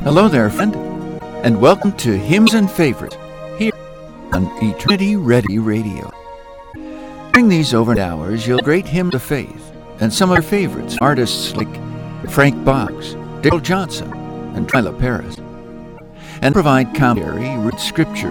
Hello there, friend, and welcome to Hymns and Favorites here on Eternity Ready Radio. During these overnight hours, you'll great hymns of faith and some of your favorites, artists like Frank Boggs, Dale Johnson, and Twyla Paris, and provide commentary, read scripture,